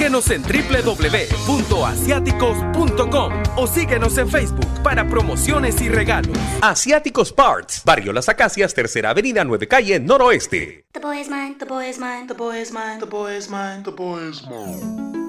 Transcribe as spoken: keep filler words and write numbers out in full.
Síguenos en doble u doble u doble u punto asiáticos punto com o síguenos en Facebook para promociones y regalos. Asiáticos Parts, Barrio Las Acacias, Tercera Avenida, nueve Calle, Noroeste. The boy is mine, the boy is mine, the boy is mine, the boy is mine, the boy is mine.